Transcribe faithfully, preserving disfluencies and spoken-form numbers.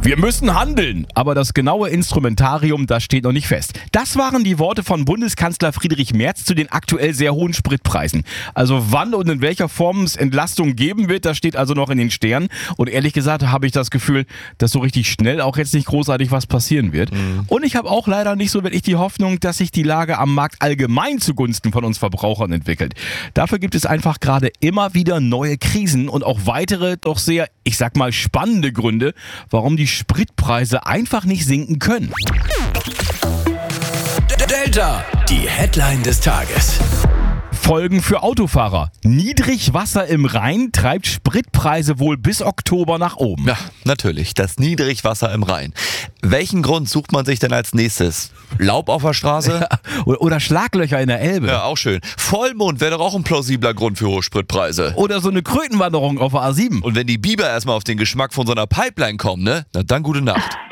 Wir müssen handeln, aber das genaue Instrumentarium, das steht noch nicht fest. Das waren die Worte von Bundeskanzler Friedrich Merz zu den aktuell sehr hohen Spritpreisen. Also wann und in welcher Form es Entlastung geben wird, das steht also noch in den Sternen. Und ehrlich gesagt habe ich das Gefühl, dass so richtig schnell auch jetzt nicht großartig was passieren wird. Mhm. Und ich habe auch leider nicht so wirklich die Hoffnung, dass sich die Lage am Markt allgemein zugunsten von uns Verbrauchern entwickelt. Dafür gibt es einfach gerade immer wieder neue Krisen und auch weitere, doch sehr, ich sag mal, spannende Gründe, warum die Spritpreise einfach nicht sinken können. Delta, die Headline des Tages. Folgen für Autofahrer. Niedrigwasser im Rhein treibt Spritpreise wohl bis Oktober nach oben. Ja, natürlich. Das Niedrigwasser im Rhein. Welchen Grund sucht man sich denn als nächstes? Laub auf der Straße? Ja, oder Schlaglöcher in der Elbe. Ja, auch schön. Vollmond wäre doch auch ein plausibler Grund für hohe Spritpreise. Oder so eine Krötenwanderung auf der A sieben. Und wenn die Biber erstmal auf den Geschmack von so einer Pipeline kommen, ne? Na dann gute Nacht.